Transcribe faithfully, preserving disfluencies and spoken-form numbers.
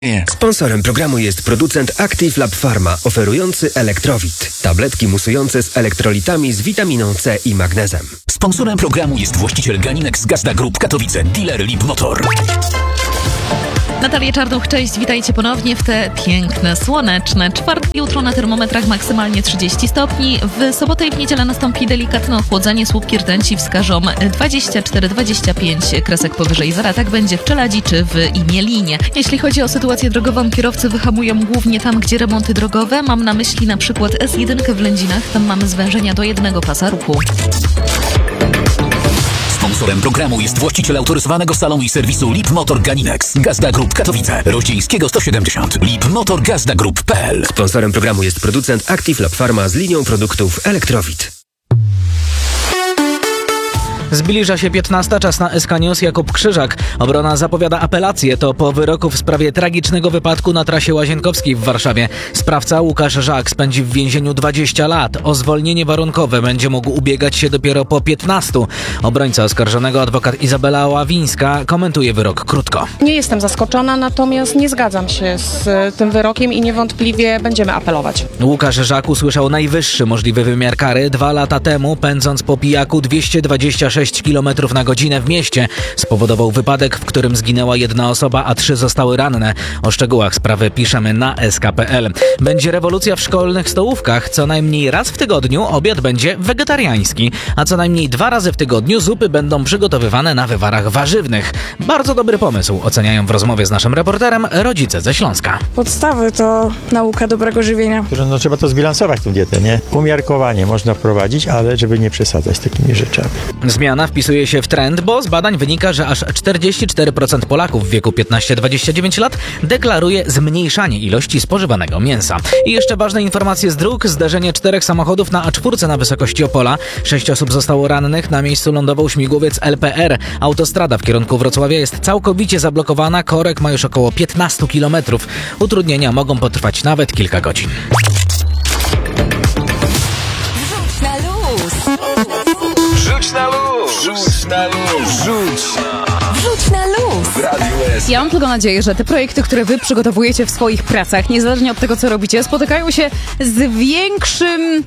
Nie. Sponsorem programu jest producent Active Lab Pharma, oferujący Elektrowit. Tabletki musujące z elektrolitami z witaminą C i magnezem. Sponsorem programu jest właściciel Ganinex Gazda Group Katowice, dealer Lip Motor. Natalia Czarnuch, cześć, witajcie ponownie w te piękne, słoneczne czwartki. Jutro na termometrach maksymalnie trzydzieści stopni. W sobotę i w niedzielę nastąpi delikatne ochłodzenie. Słupki rtęci wskażą dwadzieścia cztery dwadzieścia pięć kresek powyżej zera. Tak będzie w Czeladzi czy w Imielinie. Jeśli chodzi o sytuację drogową, kierowcy wyhamują głównie tam, gdzie remonty drogowe. Mam na myśli na przykład S jeden w Lędzinach. Tam mamy zwężenia do jednego pasa ruchu. Sponsorem programu jest właściciel autoryzowanego salonu i serwisu Lip Motor Ganinex Gazda Group Katowice, Rościńskiego sto siedemdziesiąt. Lip Motor Gazda Group kropka p l. Sponsorem programu jest producent Active Lab Pharma z linią produktów Elektrowit. Zbliża się piętnasta, czas na S K News. Jakub Krzyżak. Obrona zapowiada apelację. To po wyroku w sprawie tragicznego wypadku na trasie Łazienkowskiej w Warszawie. Sprawca Łukasz Żak spędzi w więzieniu dwadzieścia lat. O zwolnienie warunkowe będzie mógł ubiegać się dopiero po piętnastu. Obrońca oskarżonego, adwokat Izabela Ławińska, komentuje wyrok krótko. Nie jestem zaskoczona, natomiast nie zgadzam się z tym wyrokiem i niewątpliwie będziemy apelować. Łukasz Żak usłyszał najwyższy możliwy wymiar kary. Dwa lata temu, pędząc po pijaku dwieście dwadzieścia sześć kilometrów na godzinę w mieście, spowodował wypadek, w którym zginęła jedna osoba, a trzy zostały ranne. O szczegółach sprawy piszemy na s k kropka p l. Będzie rewolucja w szkolnych stołówkach. Co najmniej raz w tygodniu obiad będzie wegetariański, a co najmniej dwa razy w tygodniu zupy będą przygotowywane na wywarach warzywnych. Bardzo dobry pomysł, oceniają w rozmowie z naszym reporterem rodzice ze Śląska. Podstawy to nauka dobrego żywienia. No, trzeba to zbilansować, tę dietę, nie? Umiarkowanie można wprowadzić, ale żeby nie przesadzać z takimi rzeczami. Zmiana wpisuje się w trend, bo z badań wynika, że aż czterdzieści cztery procent Polaków w wieku piętnaście do dwudziestu dziewięciu lat deklaruje zmniejszanie ilości spożywanego mięsa. I jeszcze ważne informacje z dróg. Zdarzenie czterech samochodów na A cztery na wysokości Opola. Sześć osób zostało rannych. Na miejscu lądował śmigłowiec L P R. Autostrada w kierunku Wrocławia jest całkowicie zablokowana. Korek ma już około piętnaście kilometrów. Utrudnienia mogą potrwać nawet kilka godzin. Rzuć na luz! Rzuć na luz! Rzuć! Wrzuć na luz! W Radiu S. Ja mam tylko nadzieję, że te projekty, które wy przygotowujecie w swoich pracach, niezależnie od tego, co robicie, spotykają się z większym